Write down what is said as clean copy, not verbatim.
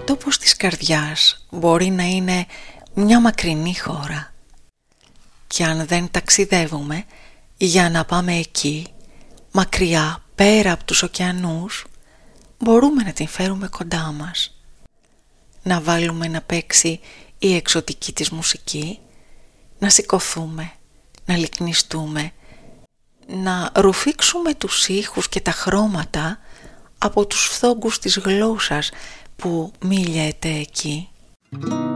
τόπος της καρδιάς μπορεί να είναι μια μακρινή χώρα. Και αν δεν ταξιδεύουμε για να πάμε εκεί, μακριά πέρα από τους ωκεανούς, μπορούμε να την φέρουμε κοντά μας. Να βάλουμε να παίξει η εξωτική της μουσική, να σηκωθούμε, να λυκνιστούμε, να ρουφήξουμε τους ήχους και τα χρώματα από τους φθόγκους της γλώσσας που μίλιεται εκεί.